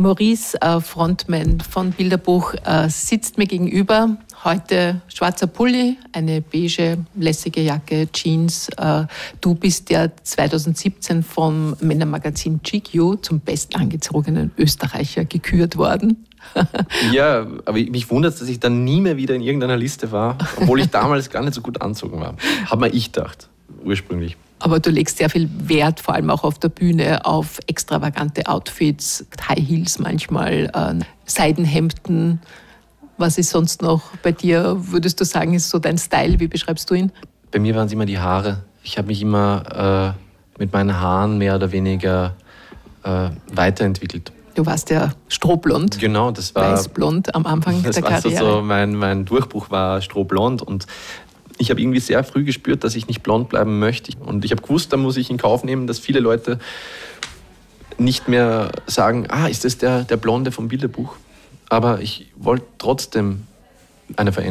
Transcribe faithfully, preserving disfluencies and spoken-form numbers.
Maurice, äh, Frontman von Bilderbuch, äh, sitzt mir gegenüber. Heute schwarzer Pulli, eine beige, lässige Jacke, Jeans. Äh, du bist ja zwanzig siebzehn vom Männermagazin G Q zum bestangezogenen Österreicher gekürt worden. Ja, aber mich wundert es, dass ich dann nie mehr wieder in irgendeiner Liste war, obwohl ich damals gar nicht so gut anzogen war. Hat mir ich gedacht, ursprünglich. Aber du legst sehr viel Wert, vor allem auch auf der Bühne, auf extravagante Outfits, High Heels manchmal, äh, Seidenhemden. Was ist sonst noch bei dir, würdest du sagen, ist so dein Style? Wie beschreibst du ihn? Bei mir waren es immer die Haare. Ich habe mich immer äh, mit meinen Haaren mehr oder weniger äh, weiterentwickelt. Du warst ja strohblond. Genau, das war weißblond am Anfang das der war Karriere. So, mein, mein Durchbruch war strohblond und ich habe irgendwie sehr früh gespürt, dass ich nicht blond bleiben möchte. Und ich habe gewusst, da muss ich in Kauf nehmen, dass viele Leute nicht mehr sagen, ah, ist das der, der Blonde vom Bilderbuch? Aber ich wollte trotzdem eine Veränderung.